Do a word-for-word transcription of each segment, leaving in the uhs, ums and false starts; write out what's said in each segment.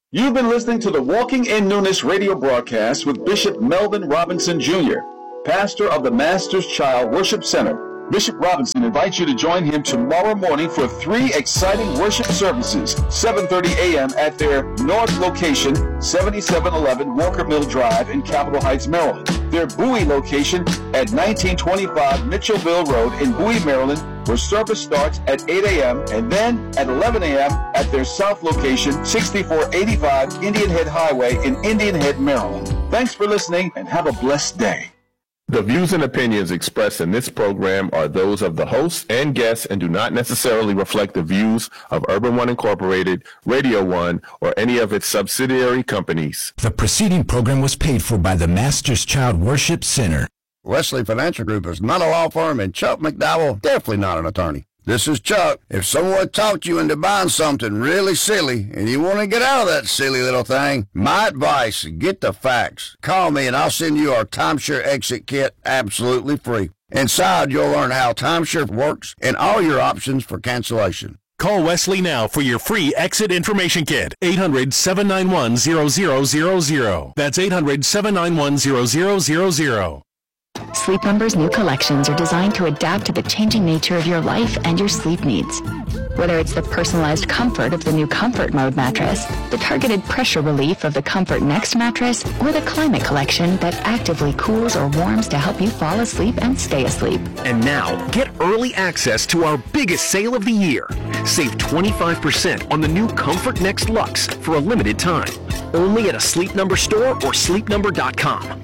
You've been listening to the Walking in Newness radio broadcast with Bishop Melvin Robinson Junior, pastor of the Master's Child Worship Center. Bishop Robinson invites you to join him tomorrow morning for three exciting worship services, seven thirty a.m. at their north location, seventy-seven eleven Walker Mill Drive in Capitol Heights, Maryland. Their Bowie location at nineteen twenty-five Mitchellville Road in Bowie, Maryland, where service starts at eight a.m. and then at eleven a.m. at their south location, sixty-four eighty-five Indian Head Highway in Indian Head, Maryland. Thanks for listening and have a blessed day. The views and opinions expressed in this program are those of the hosts and guests and do not necessarily reflect the views of Urban One Incorporated, Radio One, or any of its subsidiary companies. The preceding program was paid for by the Master's Child Worship Center. Wesley Financial Group is not a law firm, and Chuck McDowell definitely not an attorney. This is Chuck. If someone talked you into buying something really silly and you want to get out of that silly little thing, my advice, get the facts. Call me and I'll send you our timeshare exit kit absolutely free. Inside, you'll learn how timeshare works and all your options for cancellation. Call Wesley now for your free exit information kit. eight hundred, seven nine one, zero zero zero zero. That's eight hundred, seven nine one, zero zero zero zero. Sleep Number's new collections are designed to adapt to the changing nature of your life and your sleep needs. Whether it's the personalized comfort of the new Comfort Mode mattress, the targeted pressure relief of the Comfort Next mattress, or the Climate Collection that actively cools or warms to help you fall asleep and stay asleep. And now, get early access to our biggest sale of the year. Save twenty-five percent on the new Comfort Next Luxe for a limited time. Only at a Sleep Number store or sleep number dot com.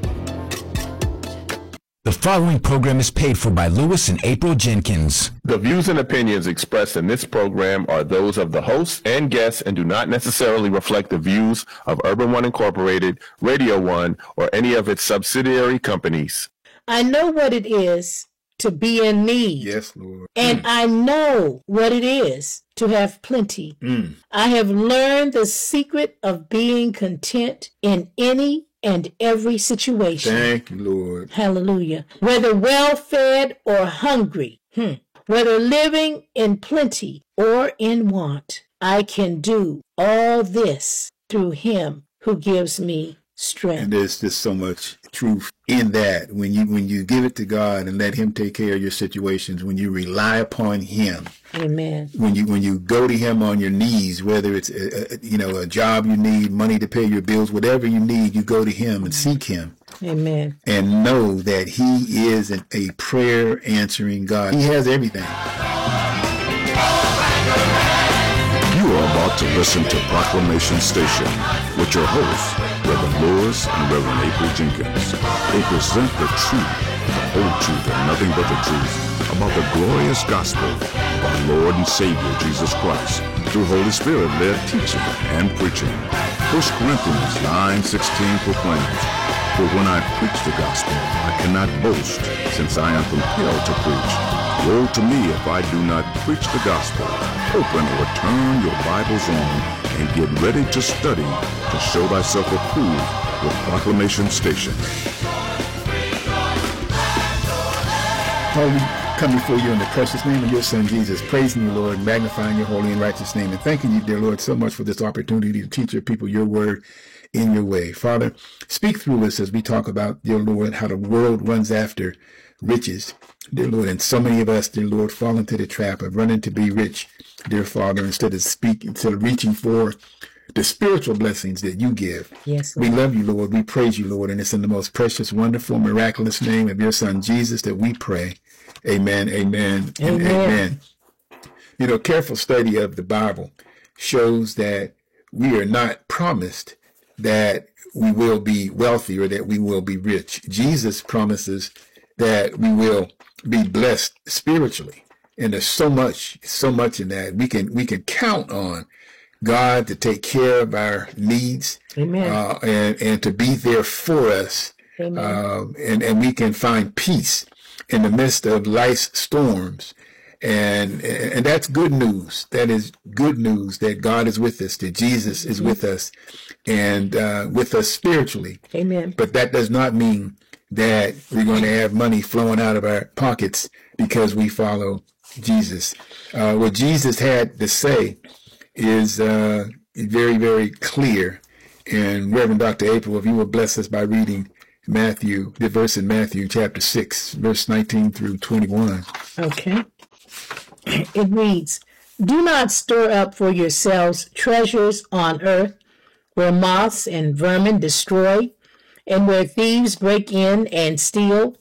The following program is paid for by Lewis and April Jenkins. The views and opinions expressed in this program are those of the hosts and guests and do not necessarily reflect the views of Urban One Incorporated, Radio One, or any of its subsidiary companies. I know what it is to be in need. Yes, Lord. And mm. I know what it is to have plenty. Mm. I have learned the secret of being content in any and every situation. Thank you, Lord. Hallelujah. Whether well-fed or hungry, hmm. whether living in plenty or in want, I can do all this through him who gives me strength. And there's just so much truth in that. When you when you give it to God and let him take care of your situations, when you rely upon him. Amen. When you when you go to him on your knees, whether it's a, a, you know a job you need, money to pay your bills, whatever you need, you go to him and seek him. Amen. And know that he is an, a prayer answering God. He has everything. You are about to listen to Proclamation Station with your hosts, Reverend Lewis and Reverend April Jenkins. They present the truth, the whole truth, and nothing but the truth about the glorious gospel of our Lord and Savior Jesus Christ through Holy Spirit-led teaching and preaching. First Corinthians nine sixteen proclaims, "For when I preach the gospel, I cannot boast, since I am compelled to preach. Woe to me if I do not preach the gospel." Open or turn your Bibles on and get ready to study to show thyself approved with Proclamation Station. Father, we come before you in the precious name of your Son, Jesus, praising you, Lord, magnifying your holy and righteous name, and thanking you, dear Lord, so much for this opportunity to teach your people your word in your way. Father, speak through us as we talk about, dear Lord, how the world runs after riches, dear Lord, and so many of us, dear Lord, fall into the trap of running to be rich, dear Father, instead of speaking, instead of reaching for the spiritual blessings that you give. Yes, Lord. We love you, Lord. We praise you, Lord, and it's in the most precious, wonderful, miraculous name of your Son, Jesus, that we pray. Amen, amen, and amen. amen. You know, careful study of the Bible shows that we are not promised that we will be wealthy or that we will be rich. Jesus promises that we will be blessed spiritually. And there's so much, so much in that. We can we can count on God to take care of our needs. Amen. Uh, and, and to be there for us. Amen. Uh, and, and we can find peace in the midst of life's storms. And and that's good news. That is good news that God is with us, that Jesus is with us, and uh, with us spiritually. Amen. But that does not mean that we're going to have money flowing out of our pockets because we follow Jesus. Uh, what Jesus had to say is, uh, very, very clear. And Reverend Doctor April, if you will bless us by reading Matthew, the verse in Matthew chapter six, verse nineteen through twenty-one. Okay. It reads, "Do not store up for yourselves treasures on earth, where moths and vermin destroy, and where thieves break in and steal.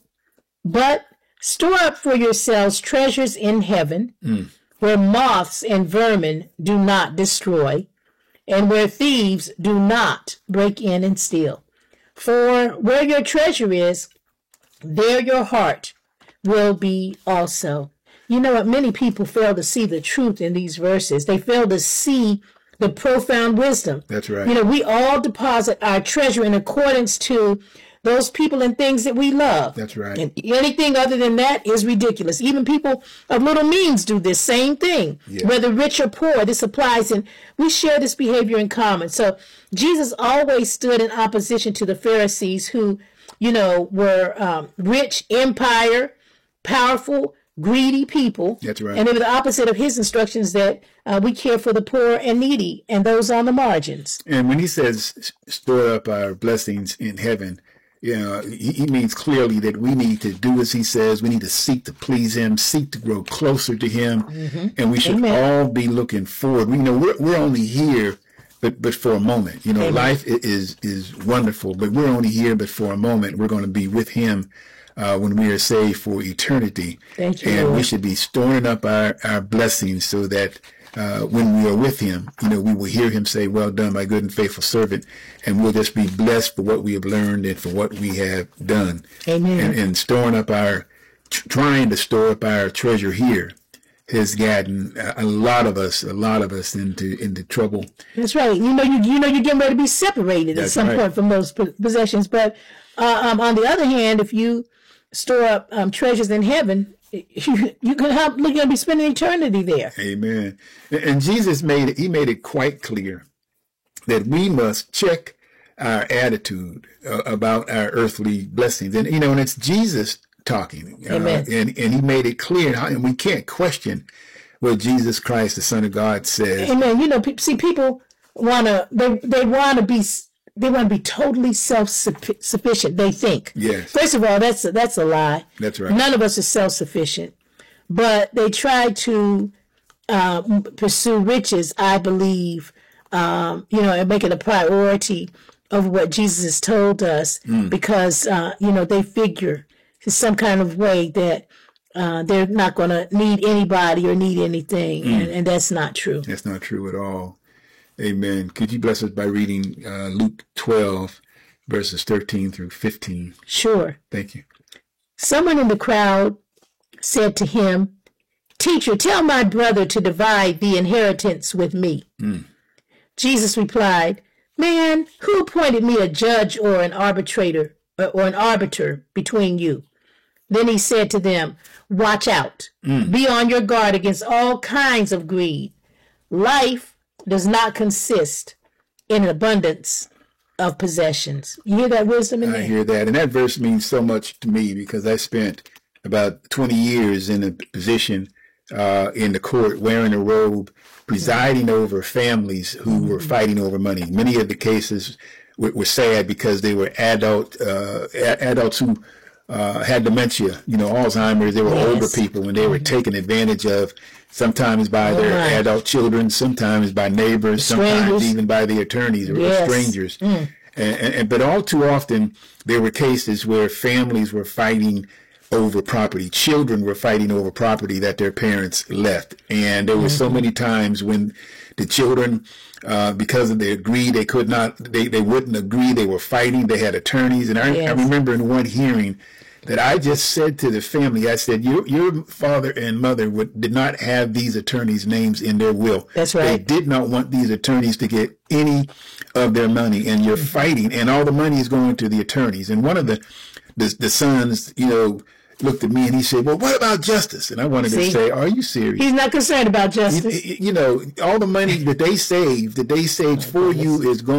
But store up for yourselves treasures in heaven, mm. where moths and vermin do not destroy, and where thieves do not break in and steal. For where your treasure is, there your heart will be also." You know what? Many people fail to see the truth in these verses. They fail to see the profound wisdom. That's right. You know, we all deposit our treasure in accordance to those people and things that we love. That's right. And anything other than that is ridiculous. Even people of little means do this same thing, yeah. whether rich or poor. This applies, and we share this behavior in common. So Jesus always stood in opposition to the Pharisees who, you know, were um, rich, empire, powerful, greedy people. That's right. And they were the opposite of his instructions that uh, we care for the poor and needy and those on the margins. And when he says store up our blessings in heaven, you know, he, he means clearly that we need to do as he says. We need to seek to please him, seek to grow closer to him. Mm-hmm. And we should Amen. all be looking forward. We know we're, we're only here but but for a moment. You know, Amen. life is is wonderful, but we're only here but for a moment. We're going to be with him Uh, when we are saved for eternity. Thank you, and Lord. We should be storing up our, our blessings so that uh, when we are with him, you know, we will hear him say, "Well done, my good and faithful servant," and we'll just be blessed for what we have learned and for what we have done. Amen. And, and storing up our, trying to store up our treasure here has gotten a lot of us, a lot of us into into trouble. That's right. You know, you you know, you're getting ready to be separated That's at some right. point from those possessions. But uh, um, on the other hand, if you store up um, treasures in heaven, you, you can have, you're going to be spending eternity there. Amen. And Jesus made it, he made it quite clear that we must check our attitude uh, about our earthly blessings. And, you know, and it's Jesus talking. Amen. Uh, and, and he made it clear, and we can't question what Jesus Christ, the Son of God, says. Amen. You know, see, people want to, they, they want to be, They want to be totally self-sufficient, they think. Yes. First of all, that's a, that's a lie. That's right. None of us are self-sufficient. But they try to uh, pursue riches, I believe, um, you know, and make it a priority of what Jesus has told us mm. because, uh, you know, they figure in some kind of way that uh, they're not going to need anybody or need anything. Mm. And, and that's not true. That's not true at all. Amen. Could you bless us by reading uh, Luke twelve, verses thirteen through fifteen? Sure. Thank you. Someone in the crowd said to him, "Teacher, tell my brother to divide the inheritance with me." Mm. Jesus replied, "Man, who appointed me a judge or an arbitrator or an arbiter between you?" Then he said to them, "Watch out. Mm. Be on your guard against all kinds of greed. Life does not consist in an abundance of possessions." You hear that wisdom in there? I hear that. And that verse means so much to me because I spent about twenty years in a position uh, in the court wearing a robe, presiding over families who mm-hmm. were fighting over money. Many of the cases were, were sad because they were adult uh, adults who uh, had dementia, you know, Alzheimer's. They were yes. older people and they were taken advantage of, sometimes by oh, their right. adult children, sometimes by neighbors, sometimes even by the attorneys or yes. strangers. Mm. And, and, but all too often, there were cases where families were fighting over property. Children were fighting over property that their parents left. And there were mm-hmm. so many times when the children, uh, because of their greed, they could not, they, they wouldn't agree. They were fighting. They had attorneys. And I, yes. I remember in one hearing that I just said to the family, I said, your, your father and mother would, did not have these attorneys' names in their will. That's right. They did not want these attorneys to get any of their money. And you're mm-hmm. fighting, and all the money is going to the attorneys. And one of the, the, the sons, you know, looked at me and he said, "Well, what about justice?" And I wanted See? to say, "Are you serious?" He's not concerned about justice. You, you know, all the money that they saved, that they saved for you is going.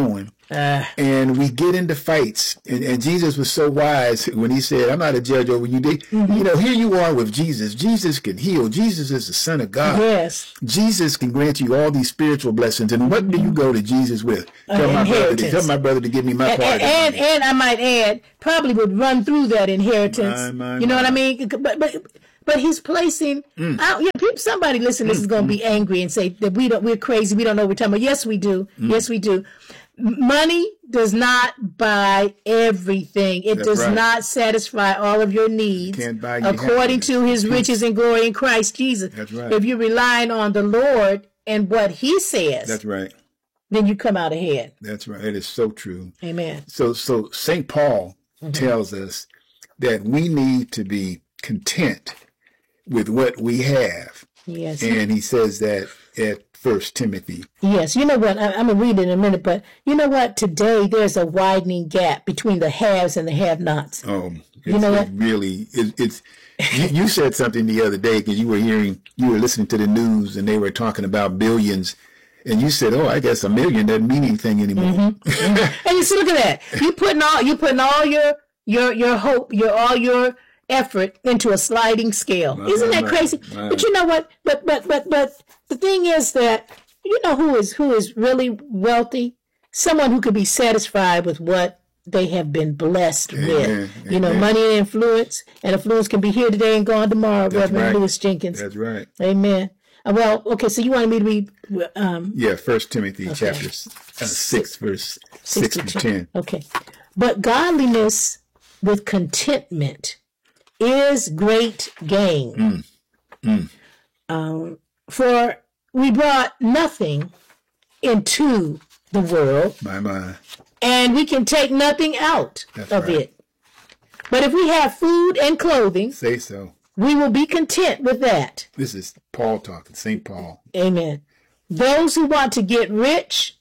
Uh, and we get into fights. And, and Jesus was so wise when he said, I'm not a judge over you. They, mm-hmm. You know, here you are with Jesus. Jesus can heal. Jesus is the Son of God. Yes. Jesus can grant you all these spiritual blessings. And what do you go to Jesus with? Uh, tell, my brother to, tell my brother to give me my and, part. And, and, and I might add, probably would run through that inheritance. My, my, you know my. what I mean? But, but, But he's placing, mm. I, you know, people, somebody listening to this mm. is going to be angry and say that we don't, we're crazy. We don't know what we're talking about. Yes, we do. Mm. Yes, we do. Money does not buy everything. It That's does right. not satisfy all of your needs Can't buy according to his riches and glory in Christ Jesus. That's right. If you're relying on the Lord and what he says, That's right. then you come out ahead. That's right. It is so true. Amen. So, so Saint Paul mm-hmm. tells us that we need to be content with what we have. Yes. And he says that at First Timothy. Yes. You know what? I, I'm going to read it in a minute, but you know what? Today, there's a widening gap between the haves and the have-nots. Oh, it's, you know what? It really, it, it's, you, you said something the other day because you were hearing, you were listening to the news and they were talking about billions. And you said, "Oh, I guess a million doesn't mean anything anymore." Mm-hmm. And you see, look at that. You putting all, you putting all your, your, your hope, your, all your effort into a sliding scale. Right, Isn't that right, crazy? Right. But you know what? But but but but the thing is that you know who is who is really wealthy? Someone who could be satisfied with what they have been blessed Amen. with. Amen. You know, money and influence, and influence can be here today and gone tomorrow. That's Reverend right. Lewis Jenkins. That's right. Amen. Uh, well, okay. So you wanted me to read? Um, yeah, First Timothy okay. chapter uh, six, verse six, six to ten. Okay, but godliness with contentment is great gain. Mm. Mm. Um, for we brought nothing into the world, my, my. and we can take nothing out That's of right. it. But if we have food and clothing, say so, we will be content with that. This is Paul talking, Saint Paul. Amen. Those who want to get rich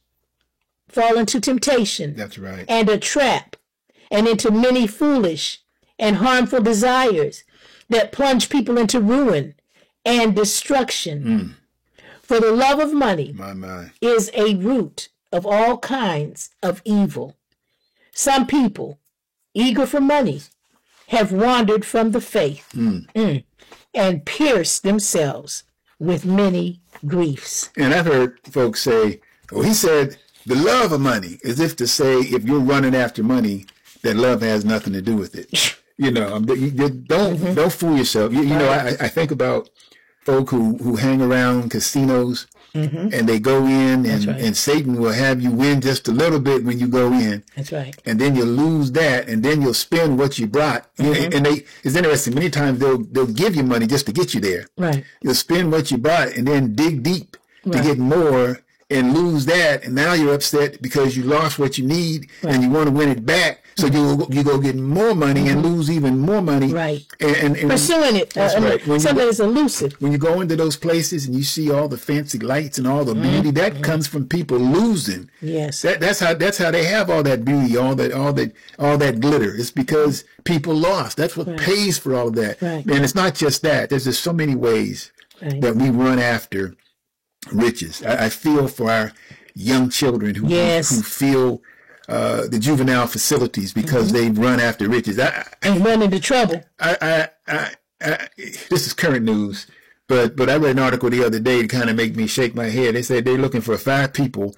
fall into temptation. That's right. And a trap, and into many foolish and harmful desires that plunge people into ruin and destruction. Mm. For the love of money my, my. is a root of all kinds of evil. Some people, eager for money, have wandered from the faith mm. Mm, and pierced themselves with many griefs. And I've heard folks say, oh, he said the love of money, as if to say if you're running after money, that love has nothing to do with it. You know, you, you don't mm-hmm. don't fool yourself. You, you know, I, I think about folk who, who hang around casinos mm-hmm. and they go in and, right. and Satan will have you win just a little bit when you go in. That's right. And then you'll lose that, and then you'll spend what you brought. Mm-hmm. And they it's interesting. Many times they'll they'll give you money just to get you there. Right. You'll spend what you brought and then dig deep right. to get more and lose that, and now you're upset because you lost what you need right. and you want to win it back. So you you go get more money mm-hmm. and lose even more money. Right. And, and, and pursuing it. That's uh, right. When something you, that's elusive. When you go into those places and you see all the fancy lights and all the mm-hmm. beauty, that mm-hmm. comes from people losing. Yes. That that's how that's how they have all that beauty, all that all that all that glitter. It's because people lost. That's what right. pays for all of that. Right. And it's not just that. There's just so many ways right. that we run after riches. I, I feel for our young children who yes. who, who feel uh, the juvenile facilities because mm-hmm. they run after riches. I, and run into trouble. I, I, I, I, this is current news, but but I read an article the other day to kind of make me shake my head. They said they're looking for five people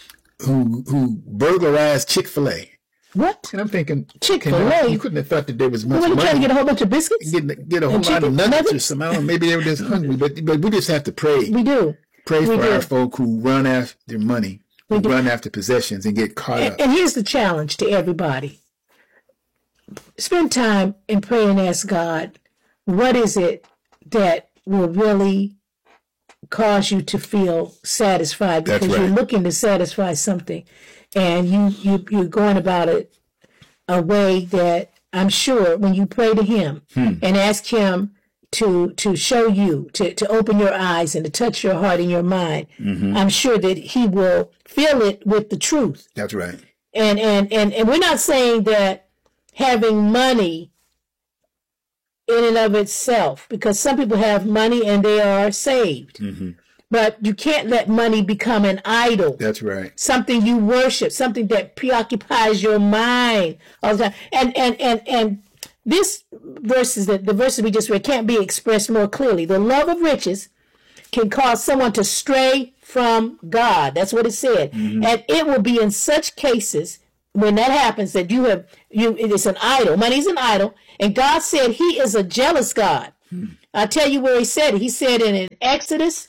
who who burglarized Chick-fil-A. What? And I'm thinking, Chick-fil-A? You couldn't have thought that there was much well, money. Trying to get a whole bunch of biscuits? Get, get a whole and lot chicken, of nuggets, nuggets or something. I don't know, maybe they were just hungry, but but we just have to pray. We do. Pray we for do. our folk who run after money. We run after possessions and get caught and, up. And here's the challenge to everybody. Spend time and pray and ask God, what is it that will really cause you to feel satisfied? Because That's right. you're looking to satisfy something, and you, you, you're going about it a way that I'm sure when you pray to him hmm. and ask him to to show you, to, to open your eyes and to touch your heart and your mind, mm-hmm. I'm sure that he will fill it with the truth. That's right. And, and, and, and we're not saying that having money in and of itself, because some people have money and they are saved. Mm-hmm. But you can't let money become an idol. That's right. Something you worship, something that preoccupies your mind all the time. And and and and this verses that the verses we just read can't be expressed more clearly. The love of riches can cause someone to stray from God. That's what it said. Mm-hmm. And it will be in such cases when that happens that you have you it is an idol. Money's an idol. And God said he is a jealous God. Mm-hmm. I'll tell you where he said it. He said it in Exodus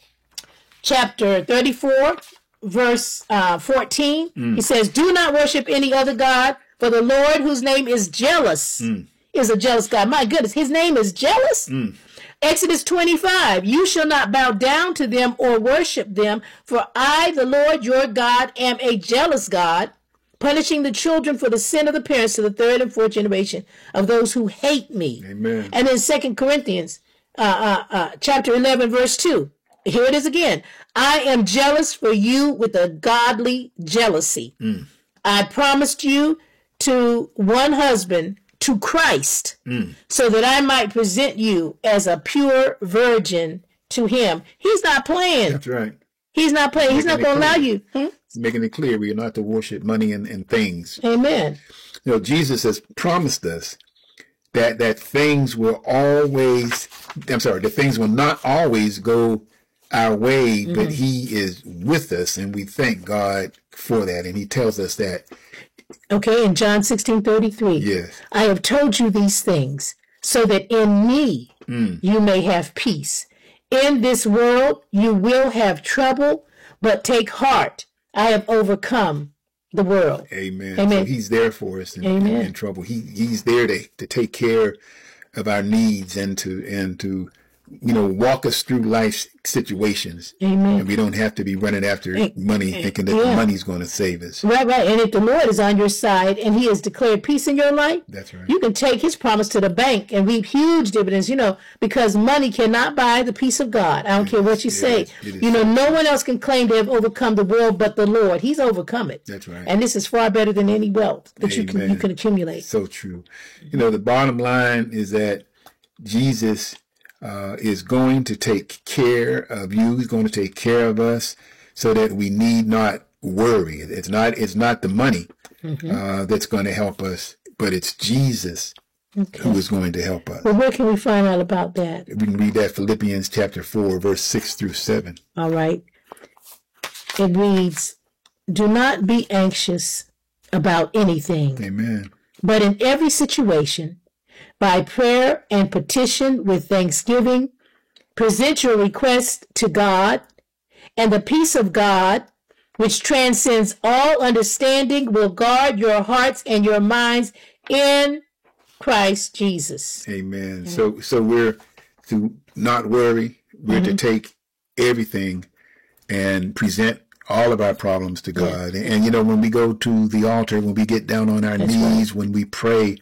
chapter thirty-four, verse uh, fourteen. Mm. He says, do not worship any other God, for the Lord, whose name is jealous, mm. is a jealous God. My goodness, his name is jealous? Mm. Exodus twenty-five, you shall not bow down to them or worship them, for I, the Lord your God, am a jealous God, punishing the children for the sin of the parents to the third and fourth generation of those who hate me. Amen. And then Second Corinthians uh, uh, uh, chapter eleven, verse two. Here it is again. I am jealous for you with a godly jealousy. Mm. I promised you to one husband, to Christ, mm. so that I might present you as a pure virgin to him. He's not playing. That's right. He's not playing. He's not going to allow you. Hmm? He's making it clear we are not to worship money and, and things. Amen. You know, Jesus has promised us that that things will always, I'm sorry, that things will not always go our way, mm-hmm. but he is with us, and we thank God for that. And he tells us that. Okay, in John sixteen thirty-three. Yes. I have told you these things so that in me mm. you may have peace. In this world you will have trouble, but take heart. I have overcome the world. Amen. Amen. So he's there for us in, Amen. in, in trouble. He he's there to, to take care of our needs and to and to you know, walk us through life situations. Amen. And we don't have to be running after hey, money thinking that yeah. the money's going to save us. Right, right. And if the Lord is on your side and he has declared peace in your life, that's right. You can take his promise to the bank and reap huge dividends, you know, because money cannot buy the peace of God. I don't it care what you say. Is, is you know, no one else can claim to have overcome the world but the Lord. He's overcome it. That's right. And this is far better than any wealth that Amen. you can you can accumulate. So true. You know, the bottom line is that Jesus Uh, is going to take care of you. He's going to take care of us so that we need not worry. It's not, it's not the money mm-hmm. uh, that's going to help us, but it's Jesus okay. who is going to help us. Well, where can we find out about that? We can read that Philippians chapter four, verse six through seven. All right. It reads, do not be anxious about anything. Amen. But in every situation, by prayer and petition with thanksgiving, present your request to God, and the peace of God, which transcends all understanding, will guard your hearts and your minds in Christ Jesus. Amen. Mm-hmm. So, so we're to not worry. We're mm-hmm. to take everything and present all of our problems to God. Yeah. And, and, you know, when we go to the altar, when we get down on our That's knees, right. when we pray,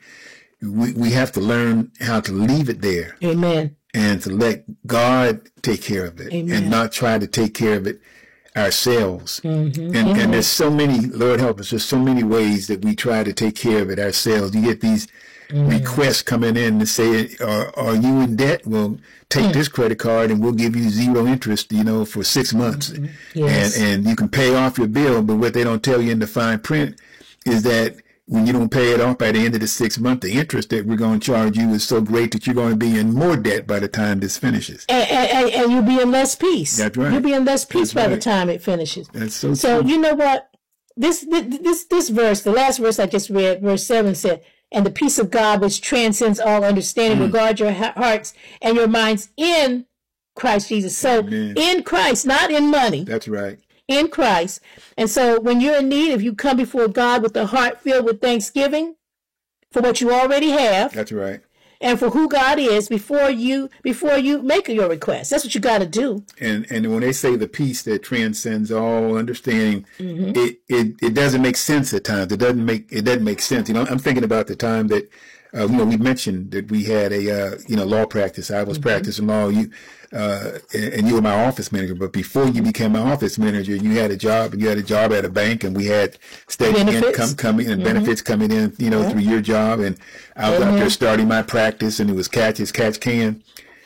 We we have to learn how to leave it there. Amen. And to let God take care of it. Amen. And not try to take care of it ourselves. Mm-hmm. And Amen. and there's so many, Lord help us, there's so many ways that we try to take care of it ourselves. You get these mm. requests coming in to say, are, are you in debt? Well, take mm. this credit card and we'll give you zero interest, you know, for six months. Mm-hmm. Yes. And, and you can pay off your bill, but what they don't tell you in the fine print is that when you don't pay it off by the end of the six months, the interest that we're going to charge you is so great that you're going to be in more debt by the time this finishes. And, and, and you'll be in less peace. That's right. You'll be in less peace That's by right. the time it finishes. That's so So, true. you know what? This, this, this verse, the last verse I just read, verse seven said, and the peace of God, which transcends all understanding, mm. will guard your hearts and your minds in Christ Jesus. So, Amen. In Christ, not in money. That's right. In Christ. And so when you're in need, if you come before God with a heart filled with thanksgiving for what you already have. That's right. And for who God is before you before you make your request. That's what you got to do. And and when they say the peace that transcends all understanding, mm-hmm. it, it it doesn't make sense at times. It doesn't make it doesn't make sense. You know, I'm thinking about the time that uh, you know we mentioned that we had a uh, you know law practice. I was mm-hmm. practicing law. You uh, and you were my office manager. But before you became my office manager, you had a job and you had a job at a bank, and we had steady benefits. income coming and mm-hmm. benefits coming in. You know, yeah. through your job, and I was mm-hmm. out there starting my practice, and it was catch as catch can.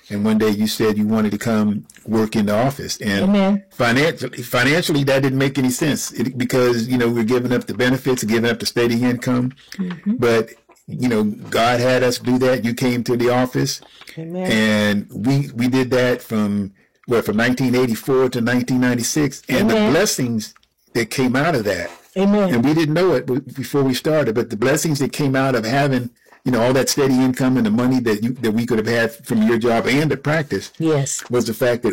And one day you said you wanted to come work in the office. And Amen. financially, financially, that didn't make any sense it, because, you know, we're giving up the benefits, giving up the steady income. Mm-hmm. But, you know, God had us do that. You came to the office. Amen. And we, we did that from, what, from nineteen eighty-four to nineteen ninety-six. And Amen. The blessings that came out of that. Amen. And we didn't know it before we started, but the blessings that came out of having, you know, all that steady income and the money that you that we could have had from your job and the practice, yes, was the fact that